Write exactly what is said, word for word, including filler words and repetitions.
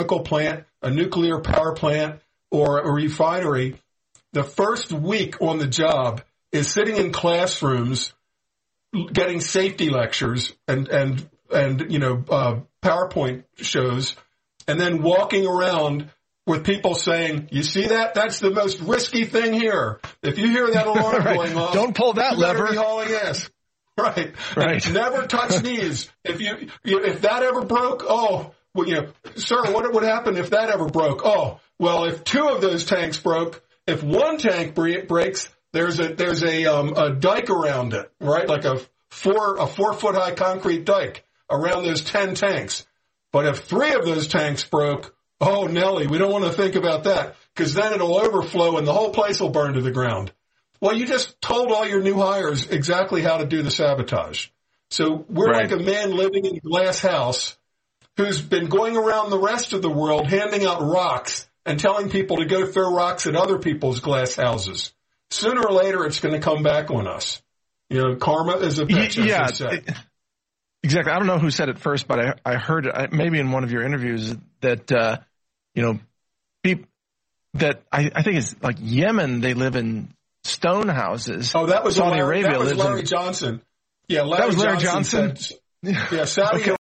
chemical plant, a nuclear power plant, or a refinery, the first week on the job is sitting in classrooms, getting safety lectures and, and, and, you know, uh, PowerPoint shows, and then walking around with people saying, you see that? That's the most risky thing here. If you hear that alarm right. going off, don't pull that you better lever. Be hauling ass. Right. Right. And never touch knees. If you, you, if that ever broke, oh, well, you know, sir, what would happen if that ever broke? Oh, well, if two of those tanks broke, if one tank breaks, there's a, there's a, um, a dike around it, right? Like a four, a four foot high concrete dike around those ten tanks. But if three of those tanks broke, oh, Nelly, we don't want to think about that, because then it'll overflow and the whole place will burn to the ground. Well, you just told all your new hires exactly how to do the sabotage. So we're right. like a man living in a glass house who's been going around the rest of the world handing out rocks and telling people to go throw rocks at other people's glass houses. Sooner or later, it's going to come back on us. You know, karma is a bitch, as yeah, they say. It, exactly. I don't know who said it first, but I, I heard it maybe in one of your interviews that, uh, you know, people that I, I think it's like Yemen, they live in stone houses. Oh, that was Saudi Larry, Arabia that was lives Larry in, Johnson. Yeah, Larry that was Larry Johnson. Johnson. Said, yeah, Saudi okay.